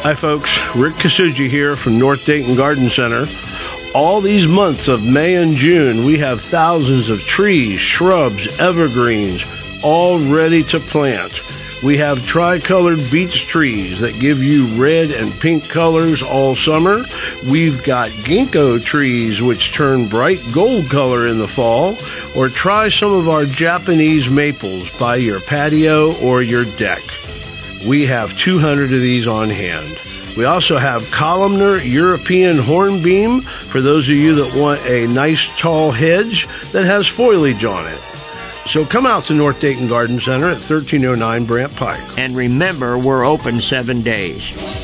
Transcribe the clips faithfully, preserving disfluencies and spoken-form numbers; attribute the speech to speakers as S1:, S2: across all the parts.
S1: Hi folks, Rick Kasuji here from North Dayton Garden Center. All these months of May and June, we have thousands of trees, shrubs, evergreens, all ready to plant. We have tricolored beech trees that give you red and pink colors all summer. We've got ginkgo trees which turn bright gold color in the fall. Or try some of our Japanese maples by your patio or your deck. We have two hundred of these on hand. We also have columnar European hornbeam for those of you that want a nice tall hedge that has foliage on it. So come out to North Dayton Garden Center at thirteen oh nine Brant Pike.
S2: And remember, we're open seven days.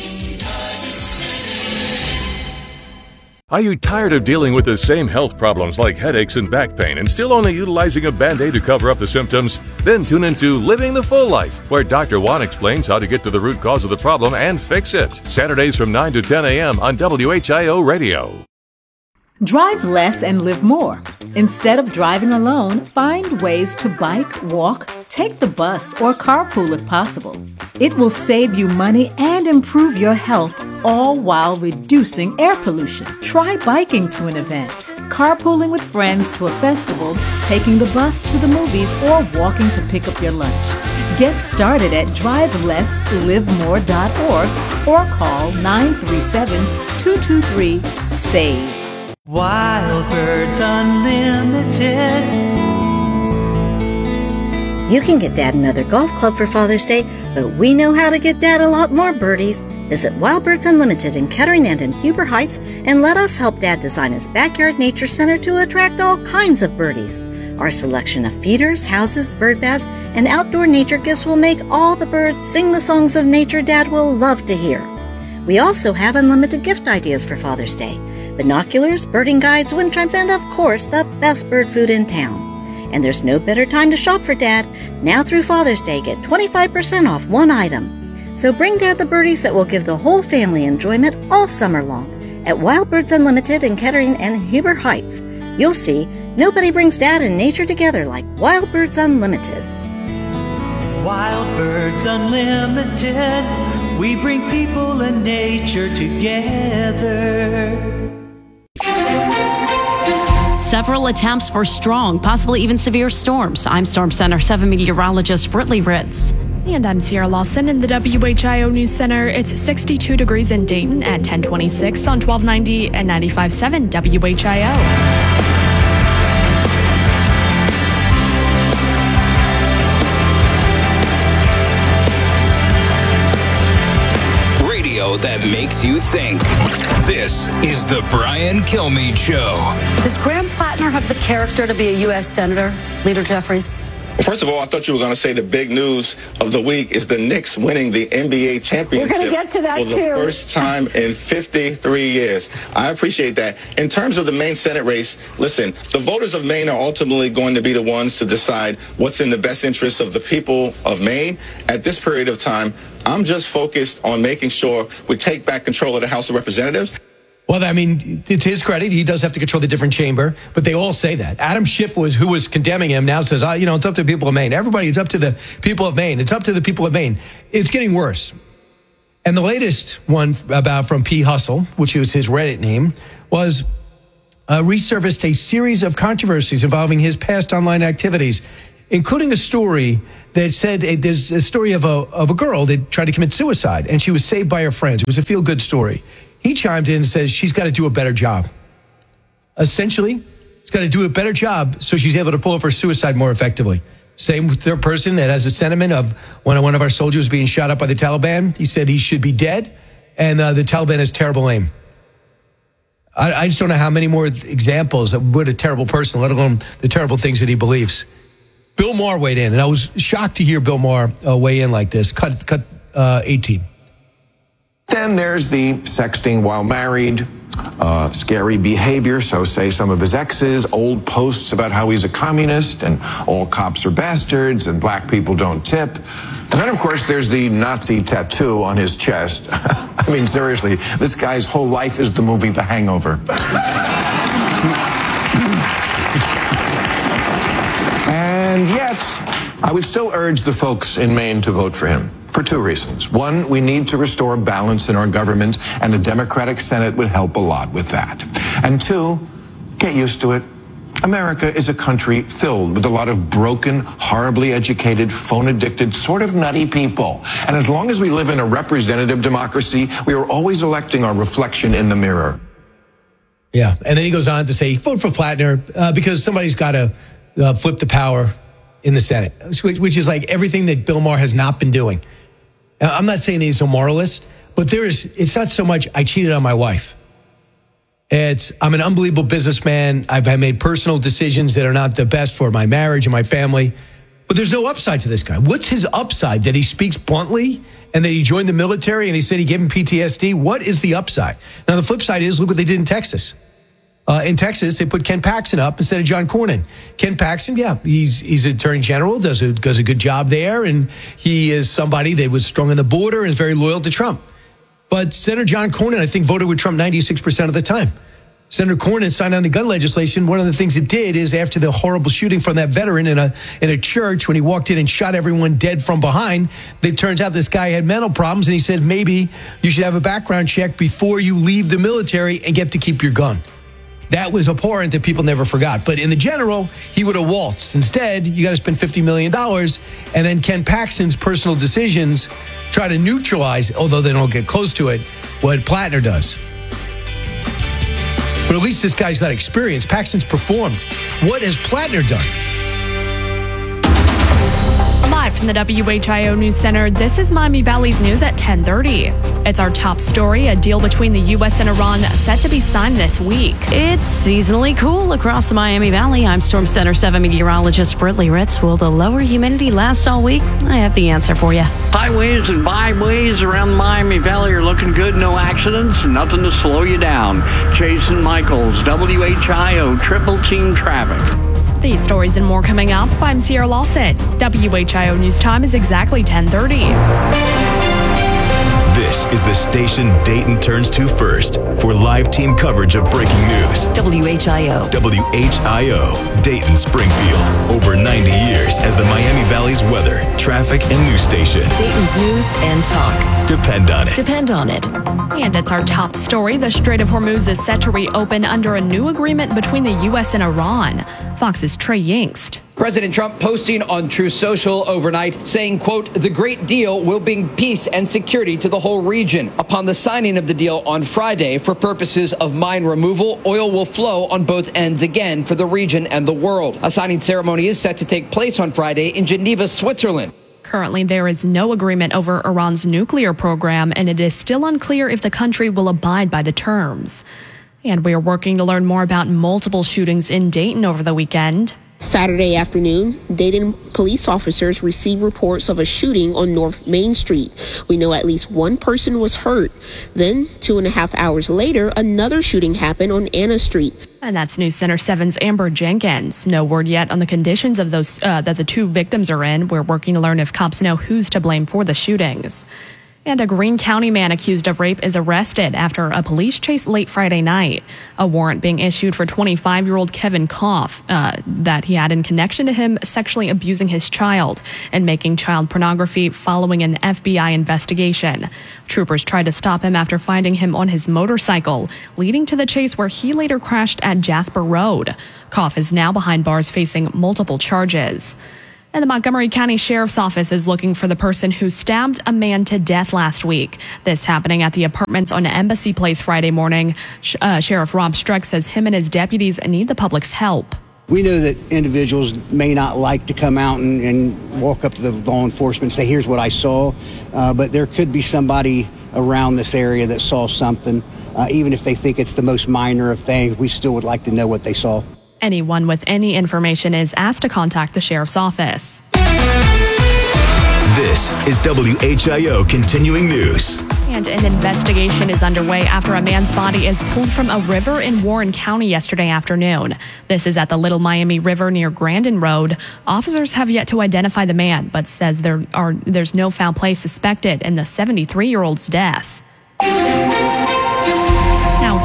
S3: Are you tired of dealing with the same health problems like headaches and back pain and still only utilizing a Band-Aid to cover up the symptoms? Then tune into Living the Full Life, where Doctor Juan explains how to get to the root cause of the problem and fix it. Saturdays from nine to ten a.m. on W H I O Radio.
S4: Drive less and live more. Instead of driving alone, find ways to bike, walk, take the bus, or carpool if possible. It will save you money and improve your health, all while reducing air pollution. Try biking to an event, carpooling with friends to a festival, taking the bus to the movies, or walking to pick up your lunch. Get started at drive less live more dot org or call nine three seven, two two three, SAVE.
S5: Wild Birds Unlimited.
S6: You can get Dad another golf club for Father's Day, but we know how to get Dad a lot more birdies. Visit Wild Birds Unlimited in Kettering and in Huber Heights and let us help Dad design his backyard nature center to attract all kinds of birdies. Our selection of feeders, houses, bird baths, and outdoor nature gifts will make all the birds sing the songs of nature Dad will love to hear. We also have unlimited gift ideas for Father's Day. Binoculars, birding guides, wind chimes, and of course, the best bird food in town. And there's no better time to shop for Dad. Now through Father's Day, get twenty-five percent off one item. So bring Dad the birdies that will give the whole family enjoyment all summer long. At Wild Birds Unlimited in Kettering and Huber Heights, you'll see nobody brings Dad and nature together like Wild Birds Unlimited.
S5: Wild Birds Unlimited. We bring people and nature together.
S7: Several attempts for strong, possibly even severe storms. I'm Storm Center seven meteorologist Brittany Ritz.
S8: And I'm Sierra Lawson in the W H I O News Center. It's sixty-two degrees in Dayton at ten twenty-six on twelve ninety and ninety-five point seven W H I O.
S9: That makes you think. This is the Brian Kilmeade Show.
S10: Does Graham Plattner have the character to be a U S Senator, Leader Jeffries?
S11: Well, first of all, I thought you were going to say the big news of the week is the Knicks winning the N B A championship.
S10: We're going to get to that,
S11: for the
S10: too.
S11: first time in fifty-three years. I appreciate that. In terms of the Maine Senate race, listen, the voters of Maine are ultimately going to be the ones to decide what's in the best interest of the people of Maine. At this period of time, I'm just focused on making sure we take back control of the House of Representatives.
S12: Well, I mean, to his credit, he does have to control the different chamber, but they all say that. Adam Schiff, was who was condemning him, now says, oh, you know, it's up to the people of Maine. Everybody, it's up to the people of Maine. It's up to the people of Maine. It's getting worse. And the latest one about from P. Hustle, which was his Reddit name, was uh, resurfaced a series of controversies involving his past online activities, including a story that said uh, there's a story of a of a girl that tried to commit suicide, and she was saved by her friends. It was a feel-good story. He chimed in and says she's got to do a better job. Essentially, she's got to do a better job so she's able to pull off her suicide more effectively. Same with the person that has a sentiment of when one of our soldiers was being shot up by the Taliban. He said he should be dead, and uh, the Taliban has terrible aim. I, I just don't know how many more examples of what a terrible person, let alone the terrible things that he believes. Bill Maher weighed in, and I was shocked to hear Bill Maher uh, weigh in like this. Cut, cut uh, eighteen.
S13: Then there's the sexting while married, uh, scary behavior, so say some of his exes, old posts about how he's a communist and all cops are bastards and black people don't tip. And then, of course, there's the Nazi tattoo on his chest. I mean, seriously, this guy's whole life is the movie The Hangover. And yet, I would still urge the folks in Maine to vote for him. for two reasons. One, we need to restore balance in our government, and a Democratic Senate would help a lot with that. And two, get used to it. America is a country filled with a lot of broken, horribly educated, phone-addicted, sort of nutty people. And as long as we live in a representative democracy, we are always electing our reflection in the mirror.
S12: Yeah, and then he goes on to say, vote for Plattner uh, because somebody's got to uh, flip the power in the Senate, which, which is like everything that Bill Maher has not been doing. Now, I'm not saying that he's a moralist, but there is, it's not so much I cheated on my wife. It's, I'm an unbelievable businessman. I've made personal decisions that are not the best for my marriage and my family. But there's no upside to this guy. What's his upside? That he speaks bluntly and that he joined the military and he said he gave him P T S D? What is the upside? Now, the flip side is, look what they did in Texas. Uh, in Texas, they put Ken Paxton up instead of John Cornyn. Ken Paxton, yeah, he's he's attorney general, does a, does a good job there, and he is somebody that was strong on the border and is very loyal to Trump. But Senator John Cornyn, I think, voted with Trump ninety-six percent of the time. Senator Cornyn signed on the gun legislation. One of the things it did is after the horrible shooting from that veteran in a in a church when he walked in and shot everyone dead from behind, it turns out this guy had mental problems, and he said maybe you should have a background check before you leave the military and get to keep your gun. That was abhorrent that people never forgot. But in the general, he would have waltzed. Instead, you got to spend fifty million dollars, and then Ken Paxton's personal decisions try to neutralize, although they don't get close to it, what Plattner does. But at least this guy's got experience. Paxton's performed. What has Plattner done?
S8: Live from the W H I O News Center, this is Miami Valley's news at ten thirty. It's our top story. A deal between the U S and Iran set to be signed this week.
S7: It's seasonally cool across the Miami Valley. I'm Storm Center seven meteorologist Britley Ritz. Will the lower humidity last all week? I have the answer for you.
S14: Highways and byways around the Miami Valley are looking good. No accidents, nothing to slow you down. Jason Michaels, W H I O Triple Team Traffic.
S8: These stories and more coming up. I'm Sierra Lawson. W H I O News Time is exactly ten thirty.
S15: This is the station Dayton turns to first for live team coverage of breaking news.
S16: W H I O.
S15: W H I O, Dayton Springfield. Over ninety years as the Miami Valley's weather, traffic, and news station.
S16: Dayton's news and talk.
S15: Depend on it.
S16: Depend on it.
S8: And it's our top story. The Strait of Hormuz is set to reopen under a new agreement between the U S and Iran. Fox's Trey Yingst.
S17: President Trump posting on Truth Social overnight saying, quote, the great deal will bring peace and security to the whole region. Upon the signing of the deal on Friday for purposes of mine removal, oil will flow on both ends again for the region and the world. A signing ceremony is set to take place on Friday in Geneva, Switzerland.
S8: Currently, there is no agreement over Iran's nuclear program, and it is still unclear if the country will abide by the terms. And we are working to learn more about multiple shootings in Dayton over the weekend.
S18: Saturday afternoon, Dayton police officers received reports of a shooting on North Main Street. We know at least one person was hurt. Then, two and a half hours later, another shooting happened on Anna Street.
S8: And that's News Center seven's Amber Jenkins. No word yet on the conditions of those uh, that the two victims are in. We're working to learn if cops know who's to blame for the shootings. And a Greene County man accused of rape is arrested after a police chase late Friday night. A warrant being issued for twenty-five-year-old Kevin Koff uh, that he had in connection to him sexually abusing his child and making child pornography following an F B I investigation. Troopers tried to stop him after finding him on his motorcycle, leading to the chase where he later crashed at Jasper Road. Koff is now behind bars facing multiple charges. And the Montgomery County Sheriff's Office is looking for the person who stabbed a man to death last week. This happening at the apartments on Embassy Place Friday morning. Uh, Sheriff Rob Streck says him and his deputies need the public's help.
S19: We know that individuals may not like to come out and, and walk up to the law enforcement and say, here's what I saw. Uh, but there could be somebody around this area that saw something. Uh, even if they think it's the most minor of things, we still would like to know what they saw.
S8: Anyone with any information is asked to contact the sheriff's office.
S15: This is W H I O Continuing News.
S8: And an investigation is underway after a man's body is pulled from a river in Warren County yesterday afternoon. This is at the Little Miami River near Grandin Road. Officers have yet to identify the man, but says there are there's no foul play suspected in the seventy-three-year-old's death. Now, with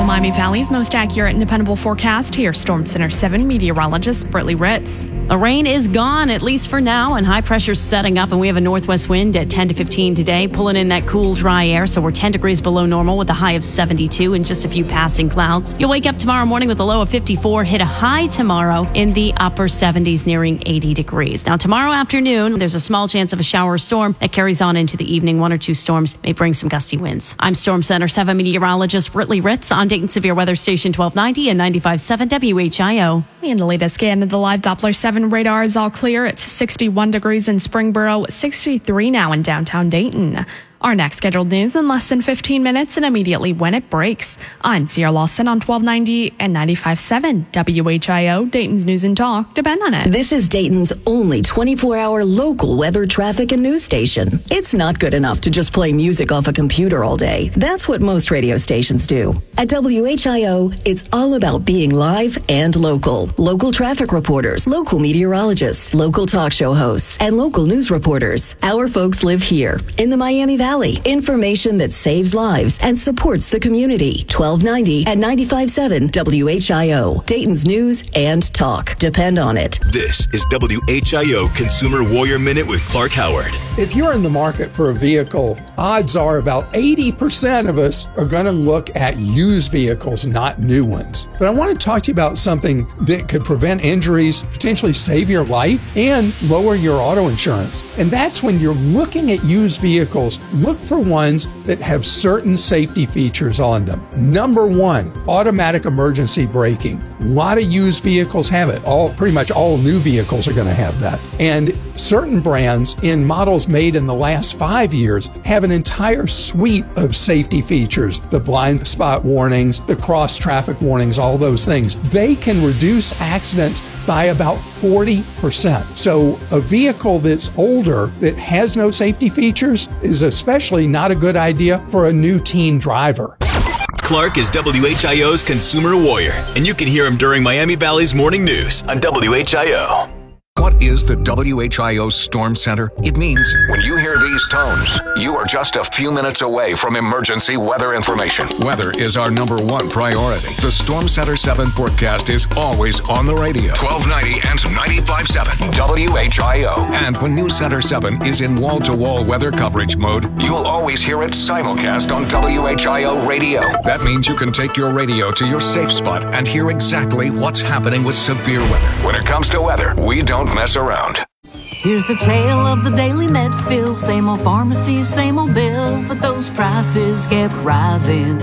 S8: the Miami Valley's most accurate and dependable forecast. Here's Storm Center seven meteorologist Brittany Ritz.
S7: The rain is gone, at least for now, and high pressure's setting up, and we have a northwest wind at ten to fifteen today, pulling in that cool, dry air, so we're ten degrees below normal with a high of seventy-two and just a few passing clouds. You'll wake up tomorrow morning with a low of fifty-four, hit a high tomorrow in the upper seventies, nearing eighty degrees. Now, tomorrow afternoon, there's a small chance of a shower or storm that carries on into the evening. One or two storms may bring some gusty winds. I'm Storm Center seven meteorologist Brittany Ritz on Dayton Severe Weather Station twelve ninety and ninety-five point seven W H I O.
S8: And the latest scan of the live Doppler seven radar is all clear. It's sixty-one degrees in Springboro, sixty-three now in downtown Dayton. Our next scheduled news in less than fifteen minutes and immediately when it breaks. I'm Sierra Lawson on twelve ninety and ninety-five point seven W H I O, Dayton's News and Talk. Depend on it.
S16: This is Dayton's only twenty-four hour local weather, traffic, and news station. It's not good enough to just play music off a computer all day. That's what most radio stations do. At W H I O, it's all about being live and local. Local traffic reporters, local meteorologists, local talk show hosts, and local news reporters. Our folks live here in the Miami Valley. Information that saves lives and supports the community. twelve ninety and ninety-five point seven W H I O. Dayton's News and Talk. Depend on it.
S15: This is W H I O Consumer Warrior Minute with Clark Howard.
S20: If you're in the market for a vehicle, odds are about eighty percent of us are going to look at used vehicles, not new ones. But I want to talk to you about something that could prevent injuries, potentially save your life, and lower your auto insurance. And that's when you're looking at used vehicles, look for ones that have certain safety features on them. Number one, automatic emergency braking. A lot of used vehicles have it. All pretty much all new vehicles are going to have that. And certain brands in models made in the last five years have an entire suite of safety features. The blind spot warnings, the cross traffic warnings, all those things. They can reduce accidents by about forty percent. So a vehicle that's older that has no safety features is especially not a good idea for a new teen driver.
S15: Clark is W H I O's Consumer Warrior, and you can hear him during Miami Valley's Morning News on W H I O.
S21: What is the W H I O Storm Center? It means when you hear these tones, you are just a few minutes away from emergency weather information. Weather is our number one priority. The Storm Center seven forecast is always on the radio. twelve ninety and ninety-five point seven W H I O. And when News Center seven is in wall-to-wall weather coverage mode, you'll always hear it simulcast on W H I O radio. That means you can take your radio to your safe spot and hear exactly what's happening with severe weather. When it comes to weather, we don't mess around.
S22: Here's the tale of the daily Medfield. Same old pharmacy, same old bill, but those prices kept rising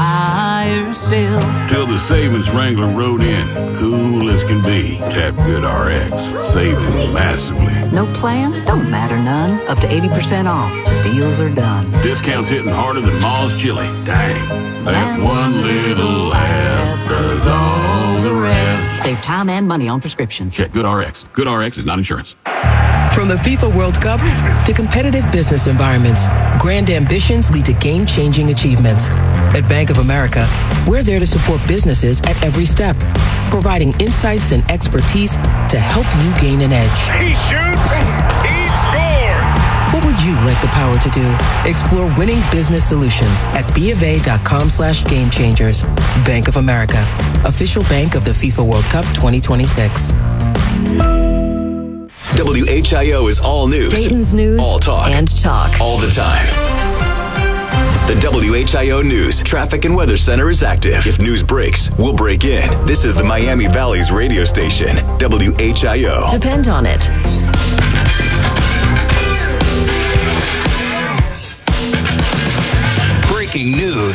S22: higher still.
S23: Till the savings wrangler rode in, cool as can be. Tap GoodRx, saving massively.
S22: No plan? Don't matter none. Up to eighty percent off. The deals are done.
S23: Discounts hitting harder than Ma's chili. Dang, that one little app does all the rest.
S22: Save time and money on prescriptions.
S23: Check GoodRx. GoodRx is not insurance.
S24: From the FIFA World Cup to competitive business environments, grand ambitions lead to game-changing achievements. At Bank of America, we're there to support businesses at every step, providing insights and expertise to help you gain an edge.
S25: He shoots, he scores!
S24: What would you like the power to do? Explore winning business solutions at bofa.com slash game changers. Bank of America, official bank of the FIFA World Cup twenty twenty-six.
S15: W H I O is all news.
S16: Dayton's News
S15: all talk.
S16: and Talk.
S15: All the time. The W H I O News Traffic and Weather Center is active. If news breaks, we'll break in. This is the Miami Valley's radio station, W H I O.
S16: Depend on it.
S21: Breaking news.